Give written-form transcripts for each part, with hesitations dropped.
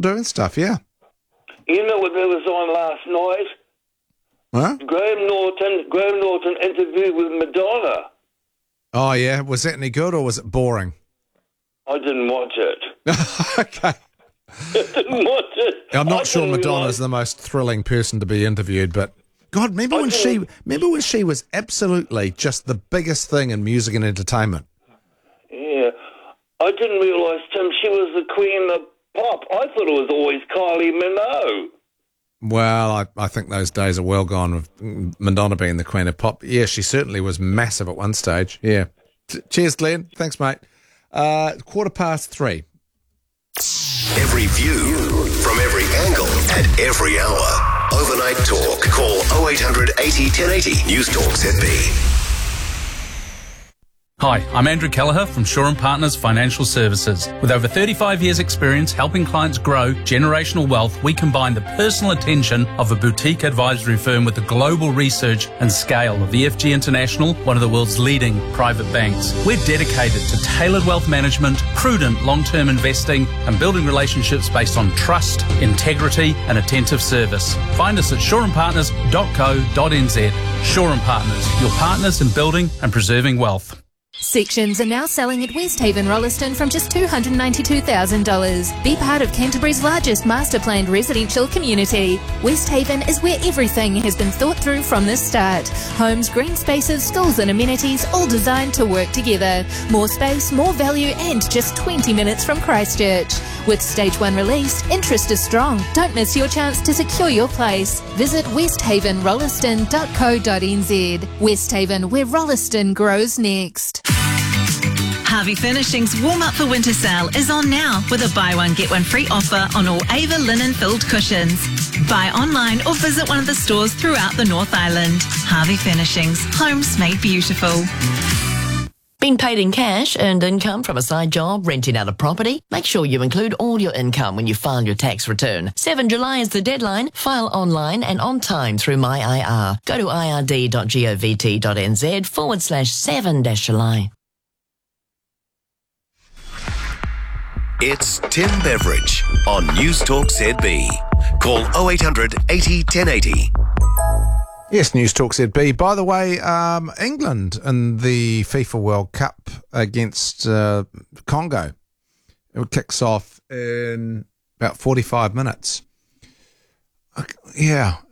doing stuff, yeah. You know what there was on last night? Huh? Graham Norton interviewed with Madonna. Oh, yeah. Was that any good or was it boring? I didn't watch it. Okay. I didn't watch it. I'm not sure Madonna's the most thrilling person to be interviewed, but God, remember when she was absolutely just the biggest thing in music and entertainment? Yeah. I didn't realise, Tim, she was the queen of pop. I thought it was always Kylie Minogue. Well, I think those days are well gone with Madonna being the queen of pop. Yeah, she certainly was massive at one stage. Yeah. Cheers, Glenn. Thanks, mate. 3:15. Every view from every angle at every hour. Overnight Talk. Call 0800 80 1080. News Talk ZB. Hi, I'm Andrew Kelleher from Shaw & Partners Financial Services. With over 35 years' experience helping clients grow generational wealth, we combine the personal attention of a boutique advisory firm with the global research and scale of EFG International, one of the world's leading private banks. We're dedicated to tailored wealth management, prudent long-term investing, and building relationships based on trust, integrity, and attentive service. Find us at shawandpartners.co.nz. Shaw & Partners, your partners in building and preserving wealth. Sections are now selling at Westhaven Rolleston from just $292,000. Be part of Canterbury's largest master-planned residential community. Westhaven is where everything has been thought through from the start. Homes, green spaces, schools and amenities, all designed to work together. More space, more value and just 20 minutes from Christchurch. With Stage 1 released, interest is strong. Don't miss your chance to secure your place. Visit westhavenrolleston.co.nz. Westhaven, where Rolleston grows next. Harvey Furnishings Warm Up for Winter Sale is on now with a buy one get one free offer on all Ava linen filled cushions. Buy online or visit one of the stores throughout the North Island. Harvey Furnishings, homes made beautiful. Been paid in cash, earned income from a side job, renting out a property? Make sure you include all your income when you file your tax return. 7 July is the deadline. File online and on time through MyIR. Go to ird.govt.nz/7-July. It's Tim Beveridge on News Talk ZB. Call 0800 80 1080. Yes, News Talk ZB. By the way, England in the FIFA World Cup against Congo. It kicks off in about 45 minutes. Yeah.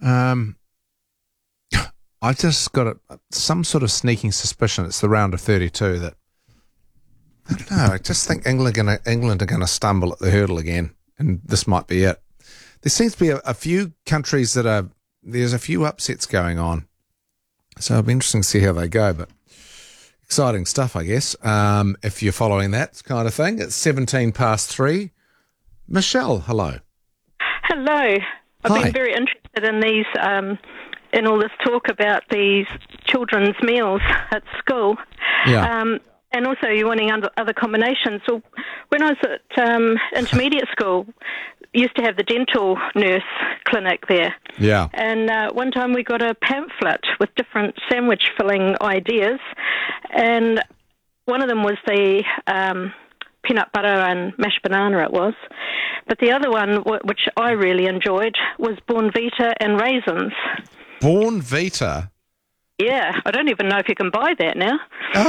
I just got some sort of sneaking suspicion it's the round of 32 that, I don't know, I just think England are going to stumble at the hurdle again, and this might be it. There seems to be a few countries that there's a few upsets going on. So it'll be interesting to see how they go, but exciting stuff, I guess, if you're following that kind of thing. It's 3:17. Michelle, hello. Hello. I've been very interested in these, in all this talk about these children's meals at school. Yeah. And also you're wanting other combinations. So when I was at intermediate school, used to have the dental nurse clinic there. Yeah. And one time we got a pamphlet with different sandwich filling ideas, and one of them was the peanut butter and mashed banana it was. But the other one, which I really enjoyed, was Bournvita and raisins. Bournvita? Yeah, I don't even know if you can buy that now.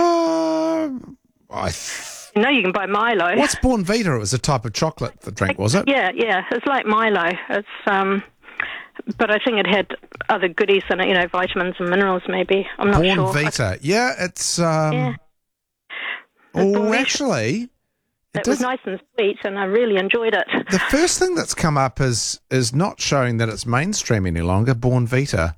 No, you can buy Milo. What's Bournvita? It was a type of chocolate drink, was it? Yeah, it's like Milo. It's but I think it had other goodies in it, vitamins and minerals maybe. I'm not sure. Bournvita. Yeah, it's yeah. Oh, actually, it was nice and sweet, and I really enjoyed it. The first thing that's come up is not showing that it's mainstream any longer. Bournvita.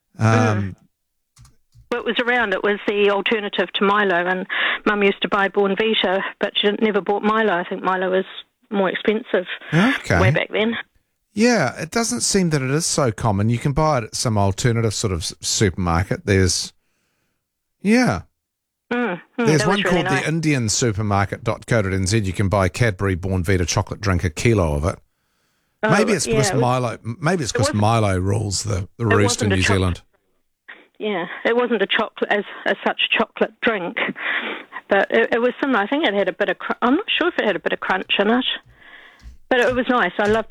Well, it was around. It was the alternative to Milo, and Mum used to buy Bournvita, but she never bought Milo. I think Milo was more expensive way back then. Yeah, it doesn't seem that it is so common. You can buy it at some alternative sort of supermarket. There's one really called nice. the Indian Supermarket.co.nz. You can buy Cadbury Bournvita chocolate drink, a kilo of it. Maybe it's because Milo. Maybe it's because Milo rules the roost in New Zealand. Yeah, it wasn't a chocolate as such chocolate drink, but it was similar. I think it had a bit of. I'm not sure if it had a bit of crunch in it, but it was nice. I loved